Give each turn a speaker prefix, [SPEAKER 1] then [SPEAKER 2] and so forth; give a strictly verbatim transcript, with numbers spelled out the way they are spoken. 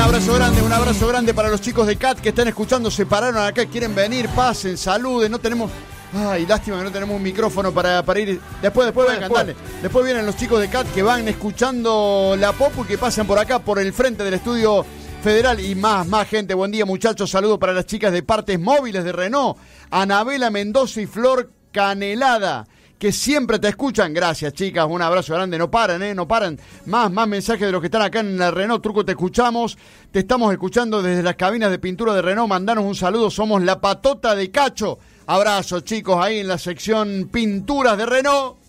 [SPEAKER 1] abrazo grande, un abrazo grande para los chicos de C A T que están escuchando, se pararon acá, quieren venir, pasen, saluden, no tenemos... Ay, lástima que no tenemos un micrófono para, para ir... Después, después vengan, dale. Después vienen los chicos de C A T que van escuchando la Popu y que pasan por acá, por el frente del estudio federal. Y más, más gente. Buen día, muchachos. Saludos para las chicas de Partes Móviles de Renault, Anabela Mendoza y Flor Canelada, que siempre te escuchan. Gracias, chicas, un abrazo grande. No paran, ¿eh? No paran. Más, más mensajes de los que están acá en la Renault. Truco, te escuchamos. Te estamos escuchando desde las cabinas de pintura de Renault. Mandanos un saludo. Somos la patota de Cacho. Abrazo, chicos, ahí en la sección pinturas de Renault.